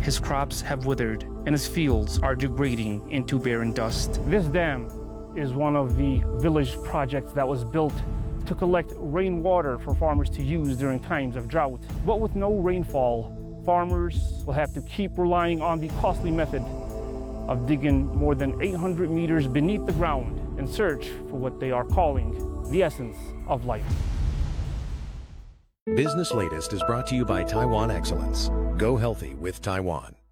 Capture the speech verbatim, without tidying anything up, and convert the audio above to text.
his crops have withered and his fields are degrading into barren dust. This dam is one of the village projects that was built to collect rainwater for farmers to use during times of drought. But with no rainfall, farmers will have to keep relying on the costly method of digging more than eight hundred meters beneath the ground in search for what they are calling the essence of life. Business Latest is brought to you by Taiwan Excellence. Go healthy with Taiwan.